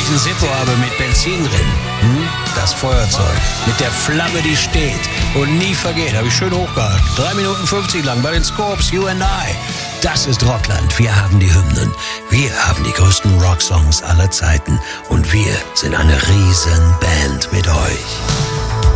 ich ein Zippo habe mit Benzin drin, das Feuerzeug mit der Flamme, die steht und nie vergeht, habe ich schön hochgehalten. 3 Minuten 50 lang bei den Scorps, You and I. Das ist Rockland. Wir haben die Hymnen. Wir haben die größten Rocksongs aller Zeiten. Und wir sind eine riesen Band mit euch.